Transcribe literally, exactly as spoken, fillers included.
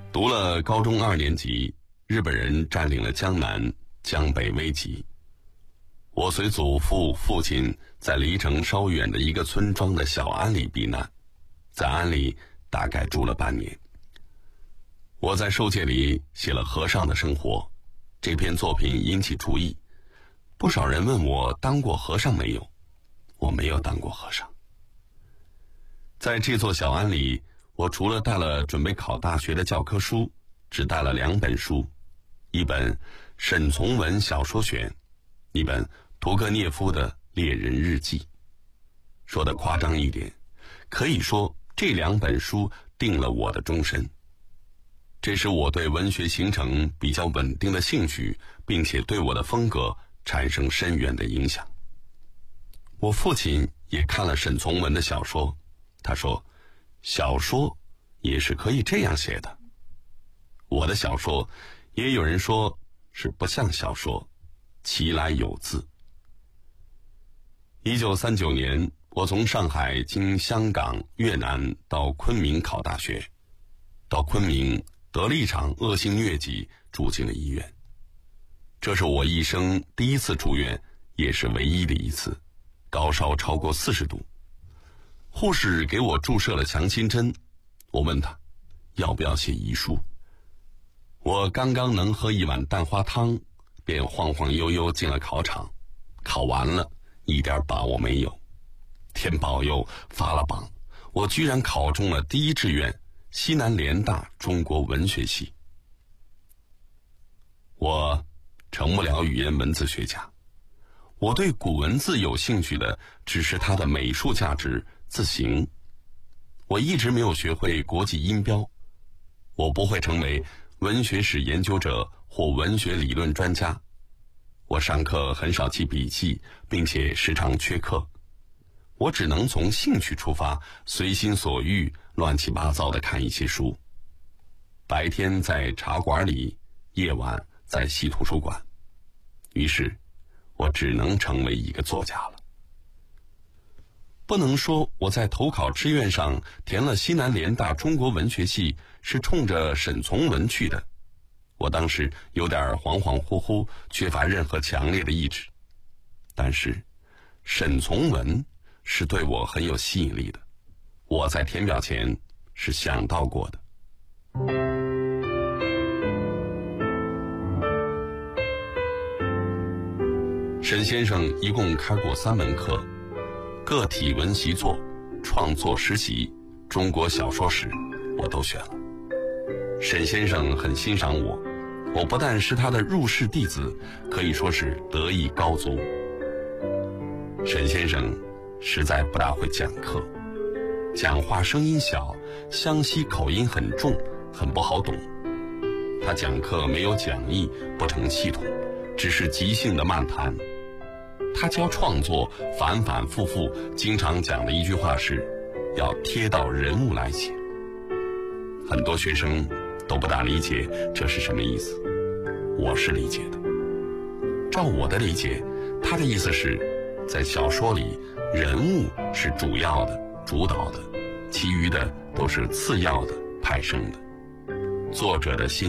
读了高中二年级，日本人占领了江南，江北危急。我随祖父、父亲在离城稍远的一个村庄的小庵里避难，在庵里大概住了半年。我在授诫里写了和尚的生活，这篇作品引起注意，不少人问我当过和尚没有，我没有当过和尚。在这座小庵里，我除了带了准备考大学的教科书，只带了两本书，一本沈从文小说选，一本屠格涅夫的猎人日记。说得夸张一点，可以说这两本书定了我的终身。这是我对文学形成比较稳定的兴趣，并且对我的风格产生深远的影响。我父亲也看了沈从文的小说，他说小说也是可以这样写的。我的小说也有人说是不像小说，其来有自。一九三九年，我从上海经香港、越南到昆明考大学，到昆明得了一场恶性疟疾，住进了医院。这是我一生第一次住院，也是唯一的一次，高烧超过四十度。护士给我注射了强心针，我问他要不要写遗书。我刚刚能喝一碗蛋花汤，便晃晃悠悠进了考场。考完了，一点把握没有。天保佑，发了榜，我居然考中了第一志愿西南联大中国文学系。我成不了语言文字学家，我对古文字有兴趣的只是它的美术价值、字形。我一直没有学会国际音标，我不会成为文学史研究者或文学理论专家。我上课很少记笔记，并且时常缺课。我只能从兴趣出发，随心所欲，乱七八糟地看一些书。白天在茶馆里，夜晚在系图书馆。于是我只能成为一个作家了。不能说我在投考志愿上填了西南联大中国文学系是冲着沈从文去的，我当时有点恍恍惚惚，缺乏任何强烈的意志。但是沈从文是对我很有吸引力的，我在填表前是想到过的。沈先生一共开过三门课，个体文习作、创作实习、中国小说史，我都选了。沈先生很欣赏我，我不但是他的入室弟子，可以说是德艺高足。沈先生实在不大会讲课，讲话声音小，湘西口音很重，很不好懂。他讲课没有讲义，不成系统，只是即兴的漫谈。他教创作，反反复复经常讲的一句话是要贴到人物来写。很多学生都不大理解这是什么意思，我是理解的。照我的理解，他的意思是在小说里，人物是主要的、主导的，其余的都是次要的、派生的。作者的心